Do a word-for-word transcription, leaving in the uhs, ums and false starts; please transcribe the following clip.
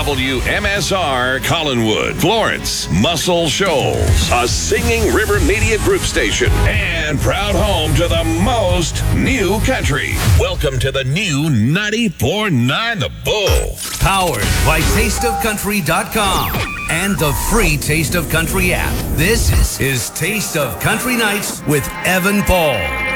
W M S R Collinwood, Florence, Muscle Shoals, a Singing River Media Group station, and proud home to the most new country. Welcome to the new ninety-four point nine The Bull. Powered by taste of country dot com and the free Taste of Country app. This is Taste of Country Nights with Evan Paul.